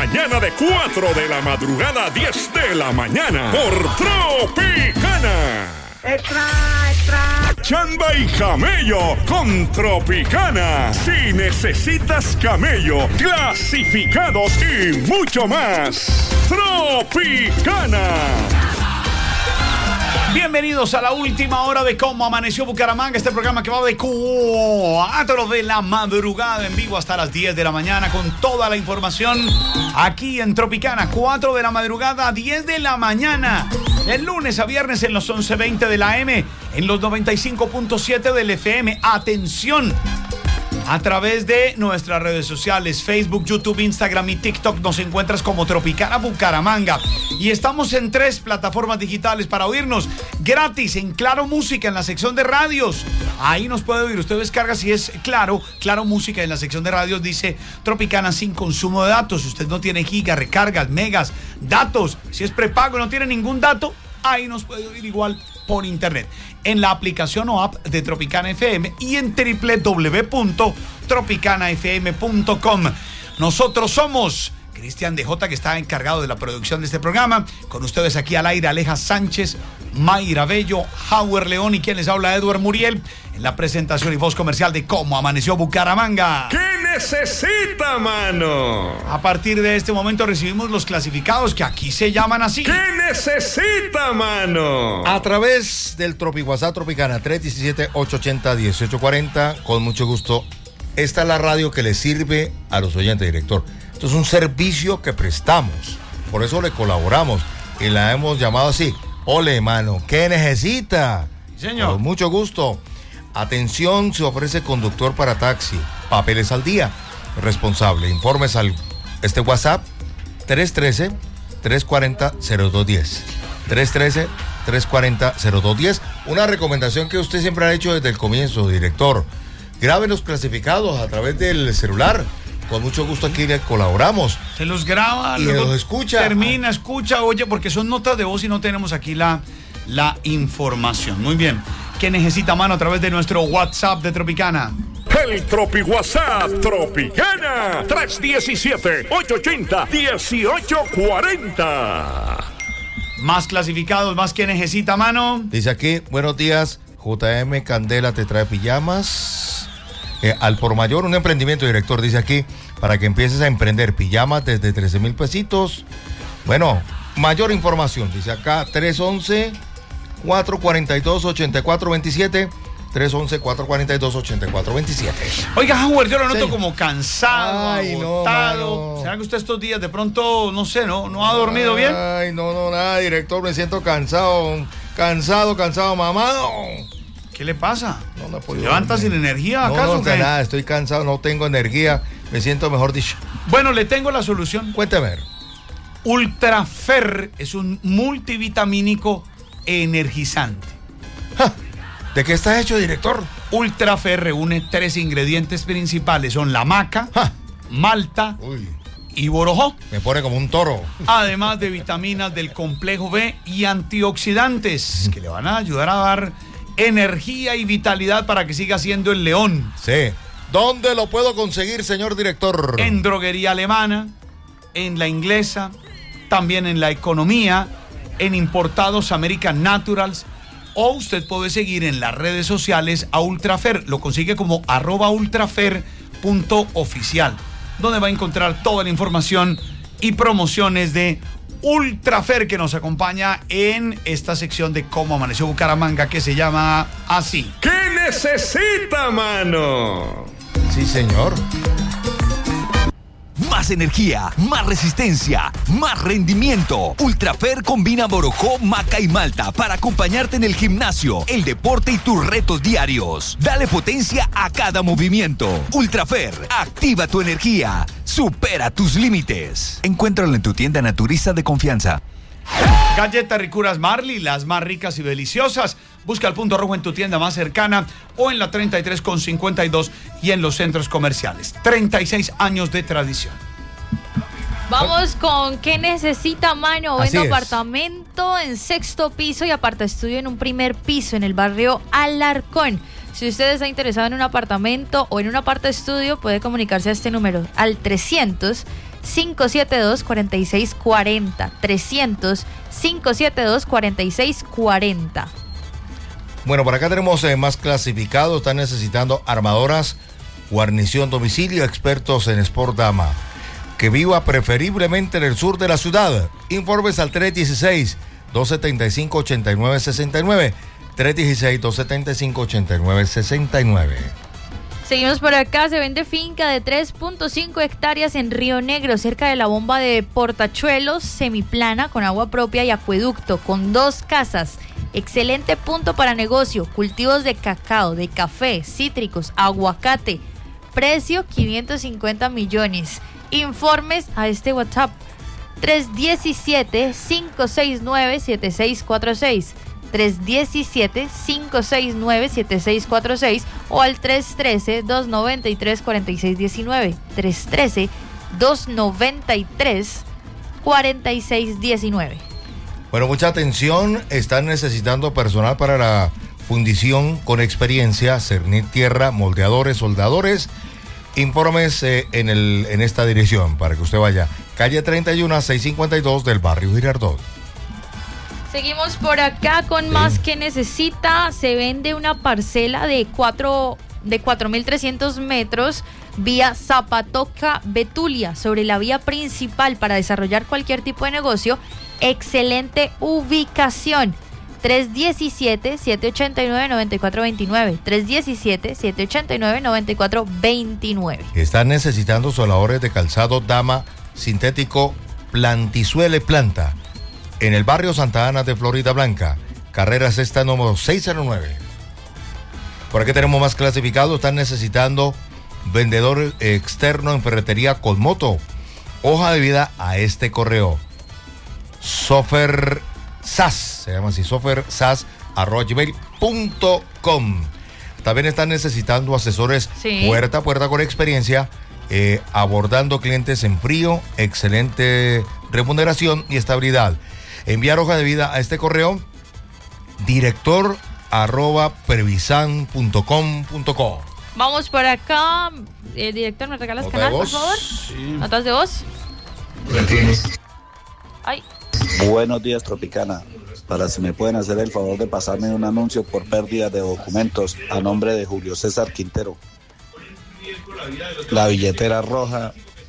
mañana de 4 de la madrugada a 10 de la mañana por Tropicana. ¡Extra, extra! Chamba y camello con Tropicana. Si necesitas camello, clasificados y mucho más. Tropicana. Bienvenidos a la última hora de Cómo Amaneció Bucaramanga, este programa que va de 4 de la madrugada en vivo hasta las 10 de la mañana con toda la información aquí en Tropicana. 4 de la madrugada a 10 de la mañana, el lunes a viernes en los 11:20 de la AM, en los 95.7 del FM. Atención, a través de nuestras redes sociales, Facebook, YouTube, Instagram y TikTok nos encuentras como Tropicana Bucaramanga. Y estamos en 3 plataformas digitales para oírnos gratis en Claro Música, en la sección de radios. Ahí nos puede oír. Usted descarga, si es Claro Música, en la sección de radios dice Tropicana sin consumo de datos. Si usted no tiene gigas, recargas, megas, datos, si es prepago y no tiene ningún dato, ahí nos puede oír igual por internet, en la aplicación o app de Tropicana FM y en www.tropicanafm.com. Nosotros somos Cristian DJ, que está encargado de la producción de este programa. Con ustedes aquí al aire, Aleja Sánchez, Mayra Bello, Howard León y quien les habla, Edward Muriel, en la presentación y voz comercial de Cómo Amaneció Bucaramanga. ¿Qué necesita, mano? A partir de este momento recibimos los clasificados, que aquí se llaman así. ¿Qué necesita, mano? A través del WhatsApp Tropicana 317-880-1840, con mucho gusto. Esta es la radio que le sirve a los oyentes, director. Esto es un servicio que prestamos, por eso le colaboramos y la hemos llamado así. Ole, mano, ¿qué necesita? Señor. Con mucho gusto. Atención, se ofrece conductor para taxi, papeles al día, responsable. Informes al WhatsApp 313-340-0210. 313-340-0210. Una recomendación que usted siempre ha hecho desde el comienzo, director. Grabe los clasificados a través del celular. Con mucho gusto aquí le colaboramos. Se los graba, y luego los escucha. Termina, escucha, oye, porque son notas de voz y no tenemos aquí la información. Muy bien. ¿Qué necesita, mano, a través de nuestro WhatsApp de Tropicana? El Tropi WhatsApp Tropicana 317-880-1840. Más clasificados, más que necesita, mano. Dice aquí, buenos días, JM Candela te trae pijamas. Al por mayor, un emprendimiento, director, dice aquí, para que empieces a emprender pijamas desde 13,000 pesitos. Bueno, mayor información, dice acá, 311-442-8427, 311-442-8427. Oiga, Howard, yo lo noto como cansado, Ay, agotado. No, ¿Será que usted estos días de pronto, no sé, no ha dormido bien? Ay, no, nada, director, me siento cansado, mamado. ¿Qué le pasa? No ¿Se levanta sin energía acaso? No, nada, estoy cansado, no tengo energía, me siento mejor dicho. Bueno, le tengo la solución. Cuéntame. Ultrafer es un multivitamínico energizante. ¡Ja! ¿De qué está hecho, director? Ultrafer reúne 3 ingredientes principales, son la maca, ¡ja! malta y borojó. Me pone como un toro. Además de vitaminas del complejo B y antioxidantes que le van a ayudar a dar energía y vitalidad para que siga siendo el león. Sí. ¿Dónde lo puedo conseguir, señor director? En Droguería Alemana, en La Inglesa, también en La Economía, en Importados American Naturals, o usted puede seguir en las redes sociales a Ultrafer. Lo consigue como @ultrafer.oficial, donde va a encontrar toda la información y promociones de Ultrafer, que nos acompaña en esta sección de Cómo Amaneció Bucaramanga, que se llama así. ¿Qué necesita, mano? Sí, señor. Más energía, más resistencia, más rendimiento. Ultrafer combina borojó, maca y malta para acompañarte en el gimnasio, el deporte y tus retos diarios. Dale potencia a cada movimiento. Ultrafer, activa tu energía. Supera tus límites. Encuéntralo en tu tienda naturista de confianza. Galletas Ricuras Marley, las más ricas y deliciosas. Busca el punto rojo en tu tienda más cercana o en la 33 con 52 y en los centros comerciales. 36 años de tradición. Vamos con ¿qué necesita, mano? Así Vendo es. apartamento en 6º piso y apartaestudio en un 1er piso en el barrio Alarcón. Si usted está interesado en un apartamento o en un apartaestudio, puede comunicarse a este número, al 300 300-572-4640. 300-572-4640. Bueno, por acá tenemos más clasificados. Están necesitando armadoras, guarnición, domicilio, expertos en Sport Dama. Que viva preferiblemente en el sur de la ciudad. Informes al 316-275-8969. 316-275-8969. Seguimos por acá, se vende finca de 3.5 hectáreas en Río Negro, cerca de la bomba de Portachuelos, semiplana, con agua propia y acueducto, con 2 casas. Excelente punto para negocio, cultivos de cacao, de café, cítricos, aguacate. Precio 550 millones. Informes a este WhatsApp 317-569-7646. 317-569-7646 o al 313-293-4619. 313-293-4619. Bueno, mucha atención. Están necesitando personal para la fundición con experiencia, cernir tierra, moldeadores, soldadores. Informes en esta dirección para que usted vaya. Calle 31, 652 del barrio Girardot. Seguimos por acá con más que necesita. Se vende una parcela de 4.300 metros vía Zapatoca Betulia, sobre la vía principal para desarrollar cualquier tipo de negocio. Excelente ubicación. 317-789-9429. 317-789-9429. Están necesitando soladores de calzado Dama sintético Plantizuele Planta. En el barrio Santa Ana de Florida Blanca, carrera sexta número 609. Por aquí tenemos más clasificados. Están necesitando vendedor externo en ferretería con moto. Hoja de vida a este correo. Sofer SAS, se llama así, sofersas@gmail.com. También están necesitando asesores puerta a puerta con experiencia, abordando clientes en frío, excelente remuneración y estabilidad. Enviar hoja de vida a este correo, director@previsan.com.co. Vamos por acá. Director, ¿me regalas canal, por favor? Sí. ¿Notas de voz? Ay. Buenos días, Tropicana. Para si me pueden hacer el favor de pasarme un anuncio por pérdida de documentos a nombre de Julio César Quintero. La billetera roja